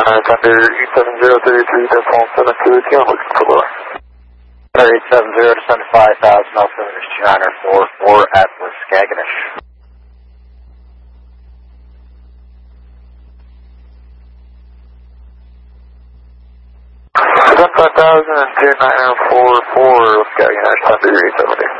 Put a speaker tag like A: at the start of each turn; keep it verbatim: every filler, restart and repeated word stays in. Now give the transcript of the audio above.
A: Uh, Thunder eight seven zero three three decimal seven two, looking for Laura.
B: Thunder eight seven zero to seven five thousand, also two nine four four at Waskaganish.
A: seven five thousand and two nine four four, Waskaganish, Thunder eight seven zero.